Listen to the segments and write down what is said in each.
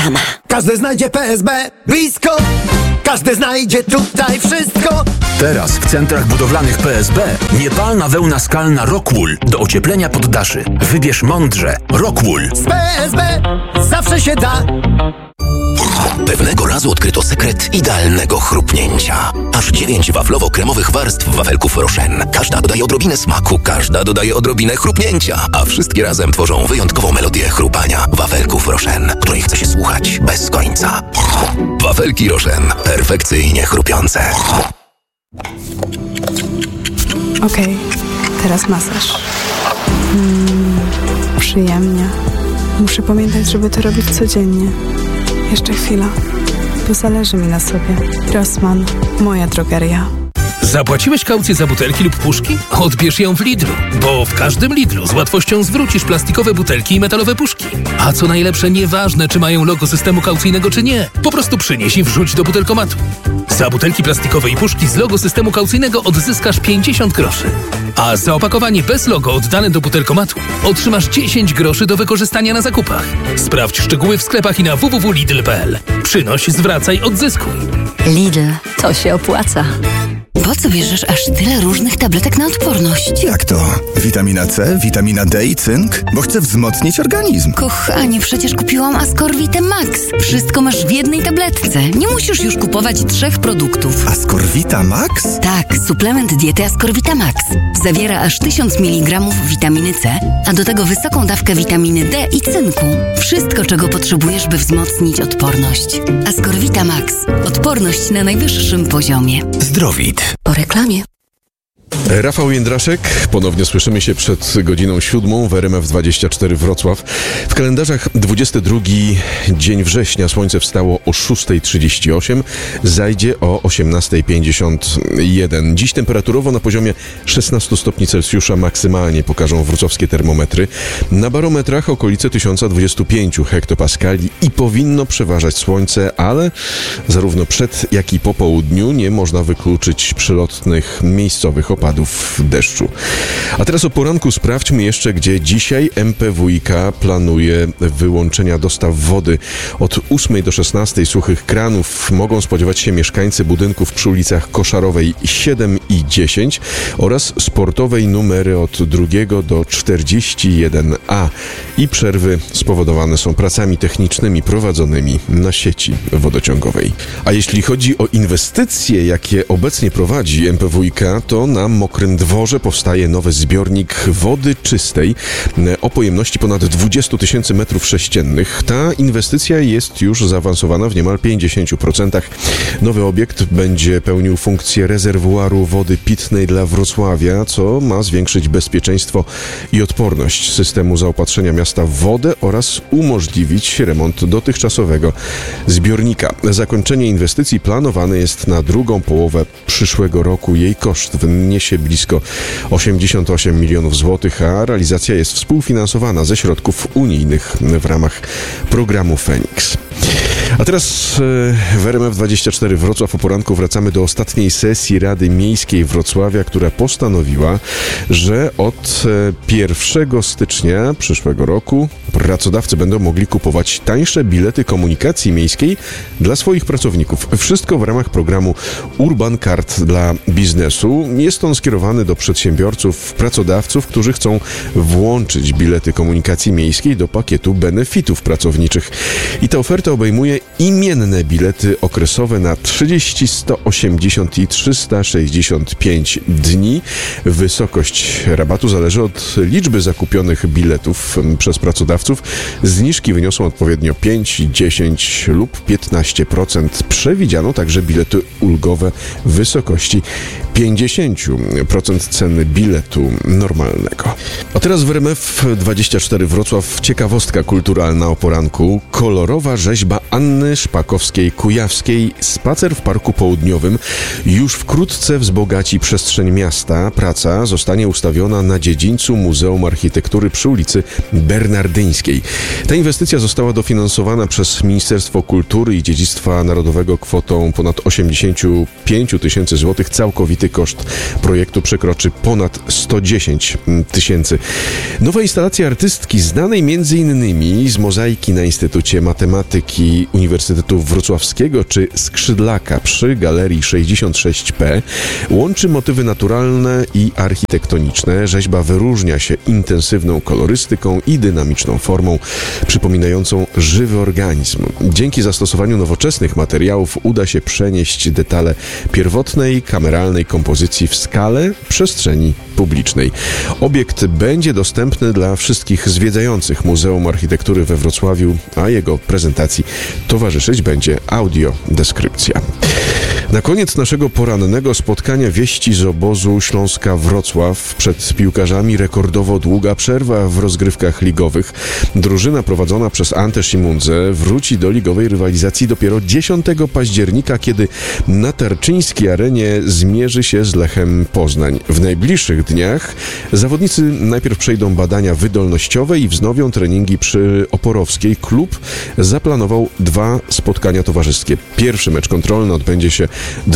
Reklama. Każdy znajdzie PSB blisko. Każdy znajdzie tutaj wszystko. Teraz w centrach budowlanych PSB niepalna wełna skalna Rockwool do ocieplenia poddaszy. Wybierz mądrze. Rockwool. Z PSB zawsze się da. Pewnego razu odkryto sekret idealnego chrupnięcia. Aż 9 waflowo-kremowych warstw wafelków Rochen. Każda dodaje odrobinę smaku, każda dodaje odrobinę chrupnięcia, a wszystkie razem tworzą wyjątkową melodię chrupania wafelków Rochen, której chce się słuchać bez końca. Wafelki Rochen. Perfekcyjnie chrupiące. Okej, teraz masaż. Przyjemnie. Muszę pamiętać, żeby to robić codziennie. Jeszcze chwila, bo zależy mi na sobie. Rossmann, moja drogeria. Zapłaciłeś kaucję za butelki lub puszki? Odbierz ją w Lidlu, bo w każdym Lidlu z łatwością zwrócisz plastikowe butelki i metalowe puszki. A co najlepsze, nieważne czy mają logo systemu kaucyjnego czy nie, po prostu przynieś i wrzuć do butelkomatu. Za butelki plastikowe i puszki z logo systemu kaucyjnego odzyskasz 50 groszy. A za opakowanie bez logo oddane do butelkomatu otrzymasz 10 groszy do wykorzystania na zakupach. Sprawdź szczegóły w sklepach i na www.lidl.pl. Przynoś, zwracaj, odzyskuj. Lidl, to się opłaca. Po co bierzesz aż tyle różnych tabletek na odporność? Jak to? Witamina C, witamina D i cynk? Bo chcę wzmocnić organizm. Kochanie, przecież kupiłam Ascorvitę Max. Wszystko masz w jednej tabletce. Nie musisz już kupować 3 produktów. Ascorvita Max? Tak, suplement diety Ascorvita Max. Zawiera aż 1000 mg witaminy C, a do tego wysoką dawkę witaminy D i cynku. Wszystko, czego potrzebujesz, by wzmocnić odporność. Ascorvita Max. Odporność na najwyższym poziomie. Zdrowit. Po reklamie. Rafał Jędraszek, ponownie słyszymy się przed godziną 7 w RMF24 Wrocław. W kalendarzach 22 dzień września, słońce wstało o 6:38, zajdzie o 18:51. Dziś temperaturowo na poziomie 16 stopni Celsjusza maksymalnie pokażą wrocławskie termometry. Na barometrach okolice 1025 hektopaskali i powinno przeważać słońce, ale zarówno przed jak i po południu nie można wykluczyć przelotnych miejscowych opadów deszczu. A teraz o poranku sprawdźmy jeszcze, gdzie dzisiaj MPWiK planuje wyłączenia dostaw wody. Od 8 do 16 suchych kranów mogą spodziewać się mieszkańcy budynków przy ulicach Koszarowej 7 i 10 oraz Sportowej numery od 2 do 41A. I przerwy spowodowane są pracami technicznymi prowadzonymi na sieci wodociągowej. A jeśli chodzi o inwestycje, jakie obecnie prowadzi MPWiK, to na Mokrym Dworze powstaje nowy zbiornik wody czystej o pojemności ponad 20 tysięcy metrów sześciennych. Ta inwestycja jest już zaawansowana w niemal 50%. Nowy obiekt będzie pełnił funkcję rezerwuaru wody pitnej dla Wrocławia, co ma zwiększyć bezpieczeństwo i odporność systemu zaopatrzenia miasta w wodę oraz umożliwić remont dotychczasowego zbiornika. Zakończenie inwestycji planowane jest na drugą połowę przyszłego roku. Jej koszt wyniesie blisko 88 milionów złotych, a realizacja jest współfinansowana ze środków unijnych w ramach programu Feniks. A teraz w RMF24 Wrocław o poranku wracamy do ostatniej sesji Rady Miejskiej Wrocławia, która postanowiła, że od 1 stycznia przyszłego roku pracodawcy będą mogli kupować tańsze bilety komunikacji miejskiej dla swoich pracowników. Wszystko w ramach programu Urban Card dla biznesu. Jest on skierowany do przedsiębiorców, pracodawców, którzy chcą włączyć bilety komunikacji miejskiej do pakietu benefitów pracowniczych. I ta oferta obejmuje imienne bilety okresowe na 30, 180 i 365 dni. Wysokość rabatu zależy od liczby zakupionych biletów przez pracodawców. Zniżki wyniosą odpowiednio 5, 10 lub 15%. Przewidziano także bilety ulgowe w wysokości 50% ceny biletu normalnego. A teraz w RMF24 Wrocław ciekawostka kulturalna o poranku. Kolorowa rzeźba Anny Szpakowskiej-Kujawskiej, spacer w Parku Południowym, już wkrótce wzbogaci przestrzeń miasta. Praca zostanie ustawiona na dziedzińcu Muzeum Architektury przy ulicy Bernardyńskiej. Ta inwestycja została dofinansowana przez Ministerstwo Kultury i Dziedzictwa Narodowego kwotą ponad 85 tysięcy złotych. Całkowity koszt projektu obiektu przekroczy ponad 110 tysięcy. Nowa instalacja artystki, znanej m.in. z mozaiki na Instytucie Matematyki Uniwersytetu Wrocławskiego czy Skrzydlaka przy Galerii 66P, łączy motywy naturalne i architektoniczne. Rzeźba wyróżnia się intensywną kolorystyką i dynamiczną formą, przypominającą żywy organizm. Dzięki zastosowaniu nowoczesnych materiałów uda się przenieść detale pierwotnej, kameralnej kompozycji w skalę przestrzeni publicznej. Obiekt będzie dostępny dla wszystkich zwiedzających Muzeum Architektury we Wrocławiu, a jego prezentacji towarzyszyć będzie audiodeskrypcja. Na koniec naszego porannego spotkania wieści z obozu Śląska-Wrocław. Przed piłkarzami rekordowo długa przerwa w rozgrywkach ligowych. Drużyna prowadzona przez Antę Szimundzę wróci do ligowej rywalizacji dopiero 10 października, kiedy na Tarczyńskiej Arenie zmierzy się z Lechem Poznań. W najbliższych dniach zawodnicy najpierw przejdą badania wydolnościowe i wznowią treningi przy Oporowskiej. Klub zaplanował 2 spotkania towarzyskie. Pierwszy mecz kontrolny odbędzie się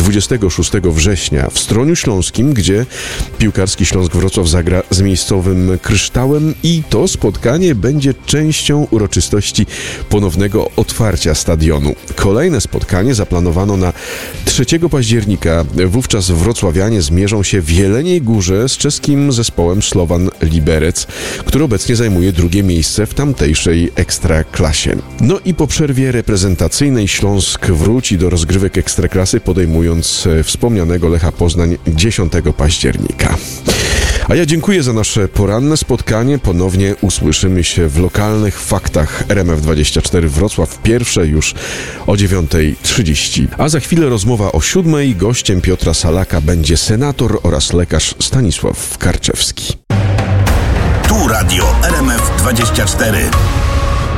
26 września w Stroniu Śląskim, gdzie piłkarski Śląsk Wrocław zagra z miejscowym Kryształem i to spotkanie będzie częścią uroczystości ponownego otwarcia stadionu. Kolejne spotkanie zaplanowano na 3 października. Wówczas wrocławianie zmierzą się w Jeleniej Górze z czeskim zespołem Slovan Liberec, który obecnie zajmuje 2. miejsce w tamtejszej ekstraklasie. No i po przerwie reprezentacyjnej Śląsk wróci do rozgrywek ekstraklasy, podejmując wspomnianego Lecha Poznań 10 października. A ja dziękuję za nasze poranne spotkanie. Ponownie usłyszymy się w lokalnych faktach RMF24 Wrocław, pierwsze już o 9:30. A za chwilę rozmowa o 7:00. Gościem Piotra Salaka będzie senator oraz lekarz Stanisław Karczewski. Tu radio RMF24.